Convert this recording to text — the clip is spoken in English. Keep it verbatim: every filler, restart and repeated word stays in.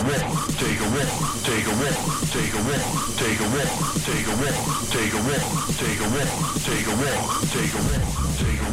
walk, take a walk, take a walk, take a walk, take a walk, take a walk, take a walk, take a walk, take a walk, take a walk, take a walk, take a